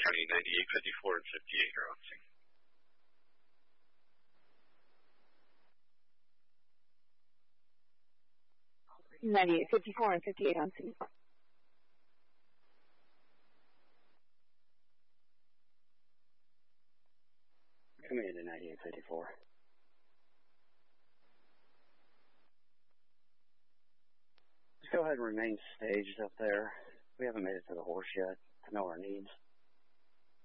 County 98, 54, and 58 are on scene. 98, 54, and 58 on scene. Commander 98, 54. Just go ahead and remain staged up there. We haven't made it to the horse yet to know our needs.